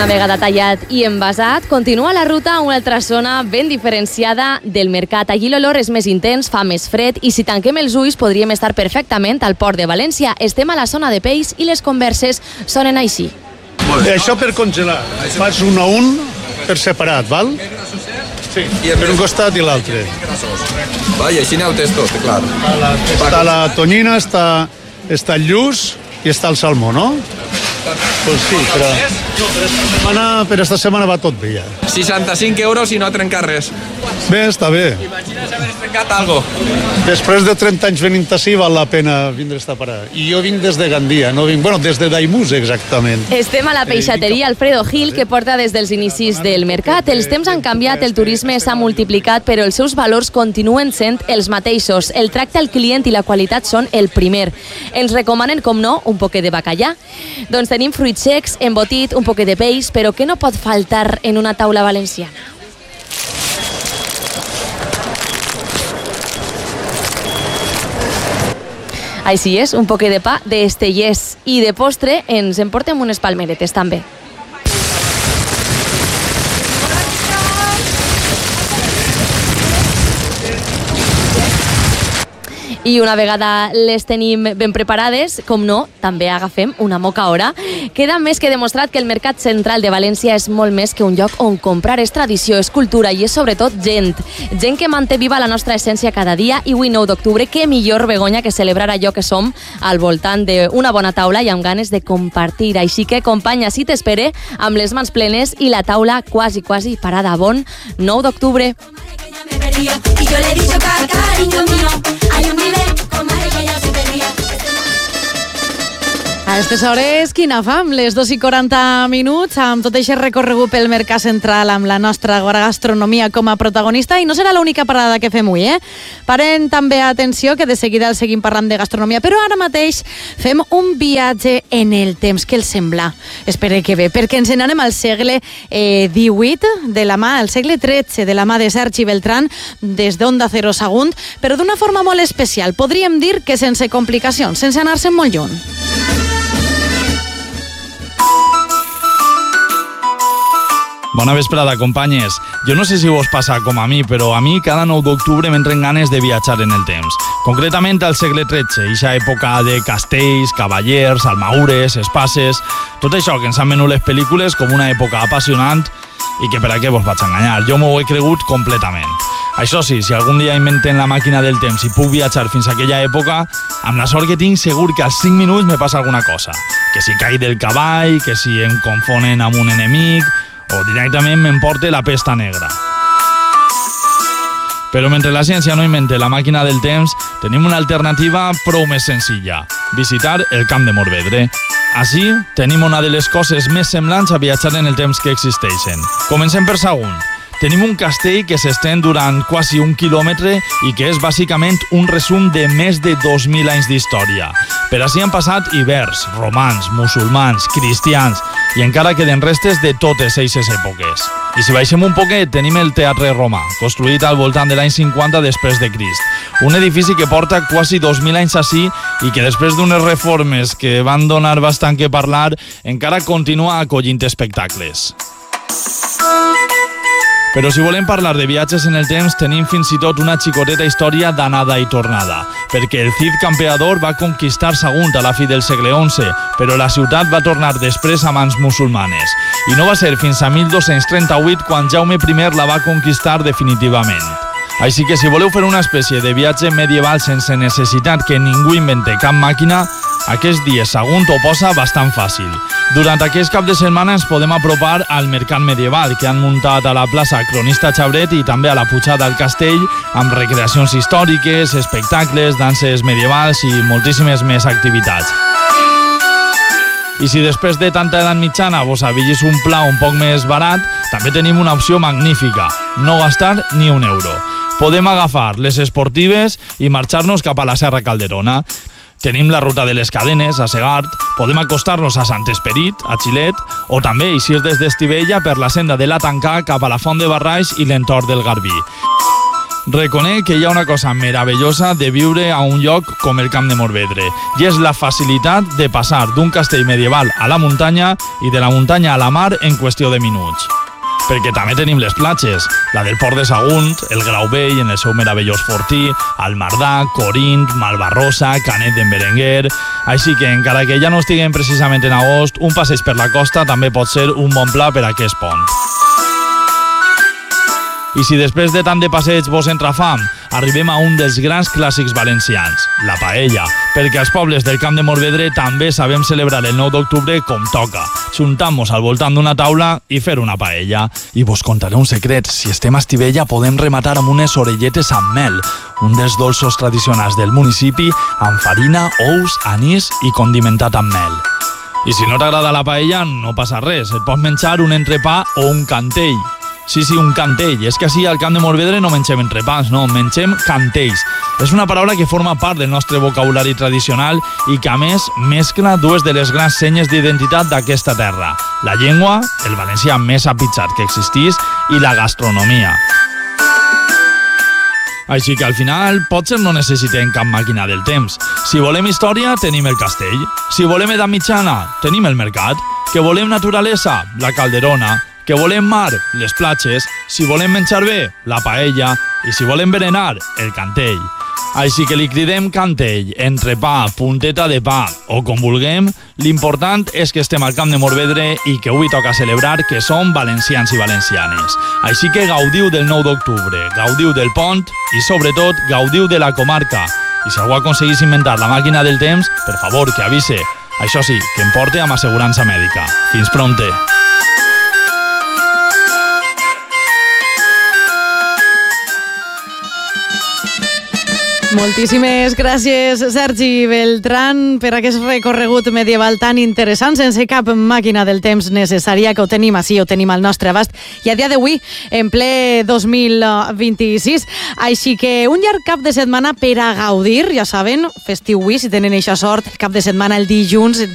Una vegada tallat i envasat, continua la ruta a una altra zona ben diferenciada del mercat. Allí l'olor és més intens, fa més fred i si tanquem els ulls podríem estar perfectament al port de València. Estem a la zona de peix i les converses sonen així. Això per congelar. Fas un a un per separat, val? Sí, per un costat i l'altre. Va, i així n'heu tot, clar. Està la tonyina, està el lluç i està el salmó, no? Pues sí, però per esta setmana va tot bé ja. 65 euros i no ha trencat res. Bé, està bé. Imagines haver trencat algo. Després de 30 anys venint ací val la pena vindre a estar parada. I jo vinc des de Gandia, no vinc, des de Daimús exactament. Estem a la peixateria Alfredo Gil, que porta des dels inicis del mercat. Els temps han canviat, el turisme s'ha multiplicat, però els seus valors continuen sent els mateixos. El tracte al client i la qualitat són el primer. Ens recomanen, com no, un poquet de bacallà. Doncs tenim fruits secs, embotit, un poquet de peix, però què no pot faltar en una taula valenciana? Així és, un poquet de pa d'Estellers. I de postre ens emportem unes palmeretes també. I una vegada les tenim ben preparades, com no, també agafem una moca hora. Queda més que demostrat que el Mercat Central de València és molt més que un lloc on comprar. És tradició, és cultura i és sobretot gent. Gent que manté viva la nostra essència cada dia. I avui 9 d'octubre, què millor, Begoña, que celebrar allò que som al voltant d'una bona taula i amb ganes de compartir. Així que, companya, si t'espere, amb les mans plenes i la taula quasi parada. Bon 9 d'octubre. Y yo le he dicho que cariño mío hay un nivel como ella se perdía. A aquestes hores, quina fam, les 2:40 amb tot aquest recorregut pel Mercat Central amb la nostra gastronomia com a protagonista, i no serà l'única parada que fem avui, Paren també atenció que de seguida el seguim parlant de gastronomia, però ara mateix fem un viatge en el temps. Què els sembla? Espere que bé, perquè ens n'anem al segle XVIII, de la mà, al segle XIII, de la mà de Sergi Beltrán, des d'Onda Cero Sagunt, però d'una forma molt especial. Podríem dir que sense complicacions, sense anar-se'n molt lluny. Bona vesprada, companyes. Jo no sé si vos passa com a mi, però a mi cada 9 d'octubre m'entren ganes de viatjar en el temps. Concretament al segle XIII, eixa època de castells, cavallers, almaures, espases, tot això que ens han venut les pel·lícules com una època apassionant i que per a què vos vaig enganyar. Jo m'ho he cregut completament. Això sí, si algun dia inventen la màquina del temps i puc viatjar fins a aquella època, amb la sort que tinc segur que als 5 minuts me passa alguna cosa. Que si caig del cavall, que si em confonen amb un enemic, o directament m'emporte la pesta negra. Però mentre la ciència no invente la màquina del temps, tenim una alternativa prou més senzilla: visitar el Camp de Morvedre. Així, tenim una de les coses més semblants a viatjar en el temps que existeixen. Comencem per Sagunt. Tenim un castell que s'estén durant quasi 1 quilòmetre i que és bàsicament un resum de més de 2.000 anys d'història. Per així han passat ibers, romans, musulmans, cristians i encara queden restes de totes eixes èpoques. I si baixem un poquet, tenim el Teatre Romà, construït al voltant de l'any 50 després de Crist. Un edifici que porta quasi 2.000 anys així i que després d'unes reformes que van donar bastant que parlar, encara continua acollint espectacles. Però si volem parlar de viatges en el temps, tenim fins i tot una xicoteta història d'anada i tornada, perquè el Cid Campeador va conquistar Sagunt a la fi del segle XI, però la ciutat va tornar després a mans musulmanes. I no va ser fins a 1238 quan Jaume I la va conquistar definitivament. Així que si voleu fer una espècie de viatge medieval sense necessitat que ningú invente cap màquina, aquest dia Sagunt ho posa bastant fàcil. Durant aquest cap de setmana ens podem apropar al mercat medieval que han muntat a la plaça Cronista Xabret i també a la Pujada al Castell amb recreacions històriques, espectacles, danses medievals i moltíssimes més activitats. I si després de tanta edat mitjana vos avillis un pla un poc més barat, també tenim una opció magnífica: no gastar ni un euro. Podem agafar les esportives i marxar-nos cap a la Serra Calderona. Tenim la ruta de les Cadenes, a Segart, podem acostar-nos a Sant Esperit, a Xilet, o també eixir des d'Estivella per la senda de la Tancà cap a la Font de Barraix i l'entorn del Garbí. Reconec que hi ha una cosa meravellosa de viure a un lloc com el Camp de Morvedre, i és la facilitat de passar d'un castell medieval a la muntanya i de la muntanya a la mar en qüestió de minuts. Perquè també tenim les platges, la del Port de Sagunt, el Grau Vell en el seu meravellós fortí, el Mardà, Corint, Malvarrosa, Canet d'en Berenguer... Així que, encara que ja no estiguem precisament en agost, un passeig per la costa també pot ser un bon pla per a aquest pont. I si després de tant de passeig vos entra fam, arribem a un dels grans clàssics valencians, la paella, perquè als pobles del Camp de Morvedre també sabem celebrar el 9 d'octubre com toca, juntant-nos al voltant d'una taula i fer una paella. I vos contaré un secret, si estem a Estivella podem rematar amb unes orelletes amb mel, un dels dolços tradicionals del municipi, amb farina, ous, anís i condimentat amb mel. I si no t'agrada la paella, no passa res, et pots menjar un entrepà o un cantell. Sí, un cantell. És que així al Camp de Morvedre no mengem entrepans, no, mengem cantells. És una paraula que forma part del nostre vocabulari tradicional i que, a més, mescla dues de les grans senyes d'identitat d'aquesta terra. La llengua, el valencià més apitxat que existís, i la gastronomia. Així que al final potser no necessitem cap màquina del temps. Si volem història, tenim el castell. Si volem edat mitjana, tenim el mercat. Que volem naturalesa, la Calderona. Que volem mar, les platges. Si volem menjar bé, la paella. I si volem berenar, el cantell. Així que li cridem cantell, entrepà, punteta de pa o com vulguem, l'important és que estem al Camp de Morvedre i que avui toca celebrar que som valencians i valencianes. Així que gaudiu del 9 d'octubre, gaudiu del pont i sobretot gaudiu de la comarca. I si algú aconseguís inventar la màquina del temps, per favor, que avise. Això sí, que em porte amb assegurança mèdica. Fins prompte. Moltíssimes gràcies, Sergi Beltran, per aquest recorregut medieval tan interessant, sense cap màquina del temps necessària, que ho tenim així, ho tenim al nostre abast, i a dia d'avui, en ple 2026. Així que un llarg cap de setmana per a gaudir, ja saben, festiu avui, si tenen eixa sort, el cap de setmana, el dilluns,